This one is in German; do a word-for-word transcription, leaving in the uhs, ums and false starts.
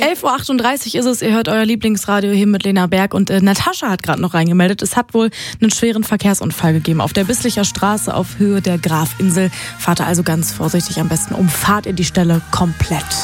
elf Uhr achtunddreißig ist es, ihr hört euer Lieblingsradio hier mit Lena Berg und äh, Natascha hat gerade noch reingemeldet. Es hat wohl einen schweren Verkehrsunfall gegeben auf der Bisslicher Straße auf Höhe der Grafinsel. Fahrt also ganz vorsichtig, am besten umfahrt ihr die Stelle komplett.